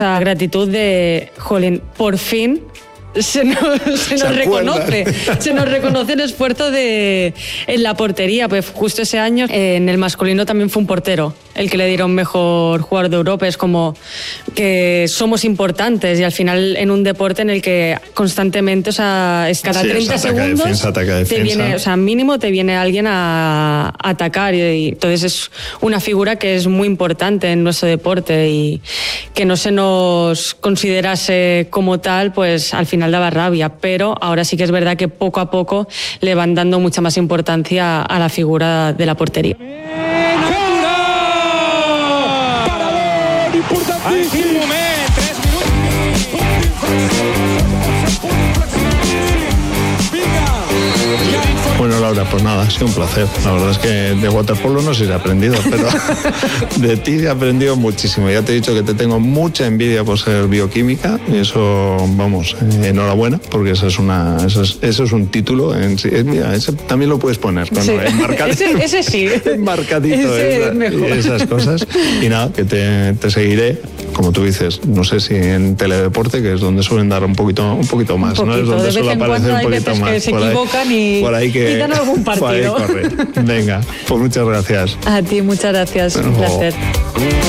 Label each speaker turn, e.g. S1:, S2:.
S1: La gratitud de, jolín, por fin se nos reconoce el esfuerzo en la portería. Pues justo ese año en el masculino también fue un portero el que le dieron mejor jugador de Europa. Es como que somos importantes y al final en un deporte en el que constantemente, o sea, es cada 30 segundos
S2: defensa.
S1: Te viene, o sea, mínimo te viene alguien a atacar y entonces es una figura que es muy importante en nuestro deporte y que no se nos considerase como tal, pues al final daba rabia, pero ahora sí que es verdad que poco a poco le van dando mucha más importancia a la figura de la portería.
S2: Bueno, Laura, pues nada, ha sido un placer. La verdad es que de waterpolo no sé si he aprendido, pero de ti he aprendido muchísimo. Ya te he dicho que te tengo mucha envidia por ser bioquímica y eso, vamos, enhorabuena, porque eso es un título en sí. Mira, ese también lo puedes poner.
S1: Sí. Ese sí.
S2: Enmarcadito esas cosas. Y nada, que te seguiré, como tú dices, no sé si en Teledeporte, que es donde suelen dar un poquito más, ¿no? Es donde suele aparecer un poquito más.
S1: Que se equivocan y quitan algún partido.
S2: Venga, pues muchas gracias.
S1: A ti, muchas gracias. Un placer.